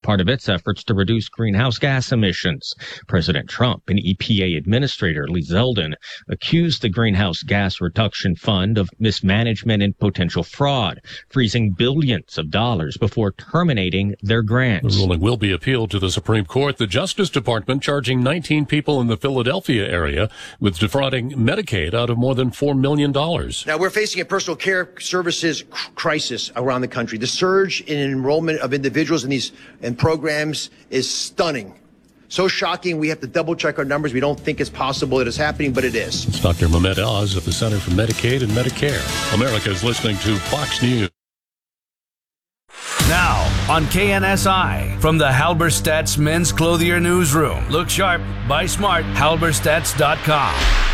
part of its efforts to reduce greenhouse gas emissions. President Trump and EPA Administrator Lee Zeldin accused the Greenhouse Gas Reduction Fund of mismanagement and potential fraud, freezing billions of dollars before terminating their grants. The ruling will be appealed to the Supreme Court. The Justice Department charging 19 people in the Philadelphia area with defrauding Medicaid out of more than $4 million. Now, we're facing a personal care services crisis around the country. The surge in enrollment of individuals in these programs is stunning. So shocking, we have to double-check our numbers. We don't think it's possible it is happening, but it is. It's Dr. Mehmet Oz of the Center for Medicaid and Medicare. America is listening to Fox News. Now, on KNSI, from the Halberstadt's Men's Clothier Newsroom. Look sharp, buy smart, halberstadts.com.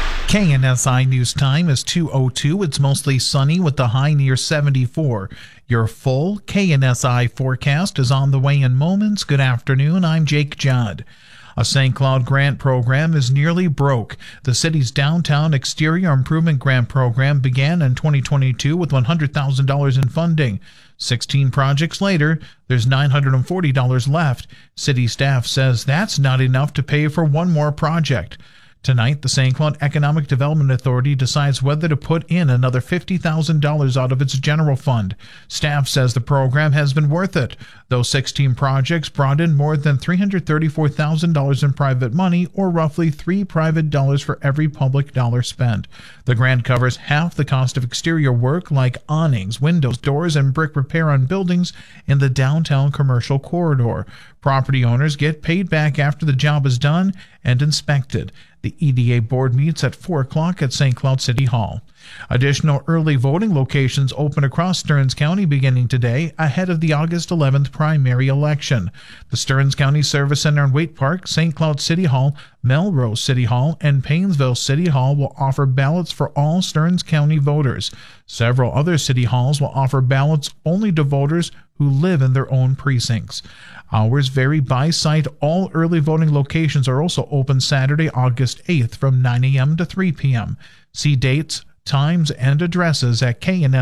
KNSI News Time is 2:02. It's mostly sunny with the high near 74. Your full KNSI forecast is on the way in moments. Good afternoon. I'm Jake Judd. A St. Cloud grant program is nearly broke. The city's downtown exterior improvement grant program began in 2022 with $100,000 in funding. 16 projects later, there's $940 left. City staff says that's not enough to pay for one more project. Tonight, the St. Cloud Economic Development Authority decides whether to put in another $50,000 out of its general fund. Staff says the program has been worth it. Those 16 projects brought in more than $334,000 in private money, or roughly $3 private dollars for every public dollar spent. The grant covers half the cost of exterior work like awnings, windows, doors, and brick repair on buildings in the downtown commercial corridor. Property owners get paid back after the job is done and inspected. The EDA board meets at 4 o'clock at St. Cloud City Hall. Additional early voting locations open across Stearns County beginning today ahead of the August 11th primary election. The Stearns County Service Center in Waite Park, St. Cloud City Hall, Melrose City Hall, and Paynesville City Hall will offer ballots for all Stearns County voters. Several other city halls will offer ballots only to voters who live in their own precincts. Hours vary by site. All early voting locations are also open Saturday, August 8th from 9 a.m. to 3 p.m. See dates, times, and addresses at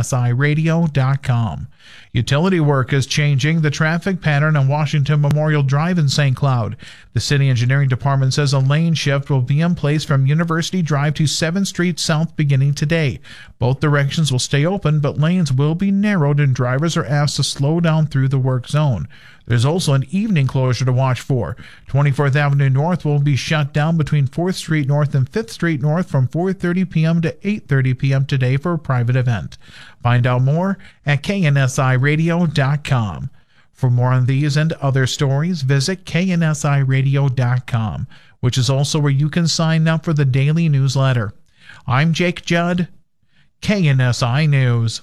KNSIRadio.com. Utility work is changing the traffic pattern on Washington Memorial Drive in St. Cloud. The City Engineering Department says a lane shift will be in place from University Drive to 7th Street South beginning today. Both directions will stay open, but lanes will be narrowed and drivers are asked to slow down through the work zone. There's also an evening closure to watch for. 24th Avenue North will be shut down between 4th Street North and 5th Street North from 4:30 p.m. to 8:30 p.m. today for a private event. Find out more at KNSIRadio.com. For more on these and other stories, visit KNSIRadio.com, which is also where you can sign up for the daily newsletter. I'm Jake Judd, KNSI News.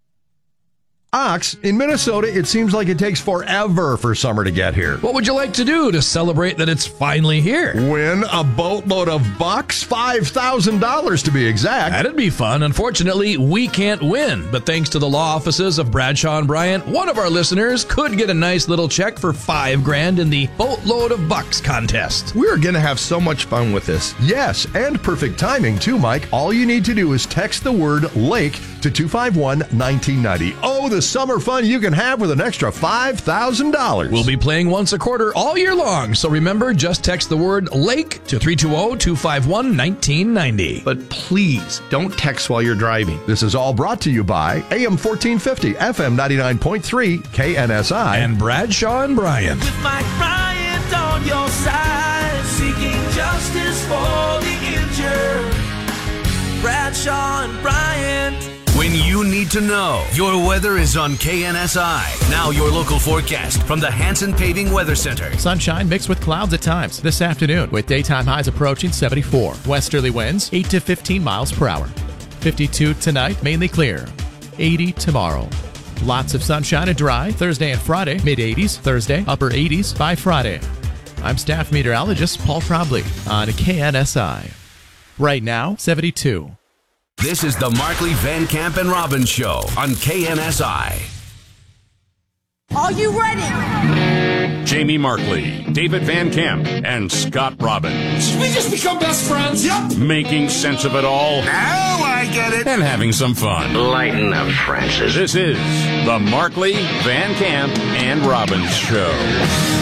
Ox, in Minnesota, it seems like it takes forever for summer to get here. What would you like to do to celebrate that it's finally here? Win a boatload of bucks, $5,000 to be exact. That'd be fun. Unfortunately, we can't win, but thanks to the law offices of Bradshaw and Bryant, one of our listeners could get a nice little check for $5,000 in the Boatload of Bucks contest. We're going to have so much fun with this. Yes, and perfect timing too, Mike. All you need to do is text the word LAKE to 251-1990. Oh, the summer fun you can have with an extra $5,000. We'll be playing once a quarter all year long, so remember, just text the word LAKE to 320-251-1990. But please, don't text while you're driving. This is all brought to you by AM 1450, FM 99.3, KNSI. And Bradshaw and Bryant. With Mike Bryant on your side, seeking justice for the injured. Bradshaw and Bryant. When you need to know, your weather is on KNSI. Now your local forecast from the Hanson Paving Weather Center. Sunshine mixed with clouds at times this afternoon with daytime highs approaching 74. Westerly winds 8 to 15 miles per hour. 52 tonight, mainly clear. 80 tomorrow. Lots of sunshine and dry Thursday and Friday. Mid-80s Thursday, upper 80s by Friday. I'm staff meteorologist Paul Trombley on KNSI. Right now, 72. This is the Markley, Van Camp, and Robbins Show on KNSI. Are you ready? Jamie Markley, David Van Camp, and Scott Robbins. Did we just become best friends? Yep. Making sense of it all. Now I get it. And having some fun. Lighten up, Francis. This is the Markley, Van Camp, and Robbins Show.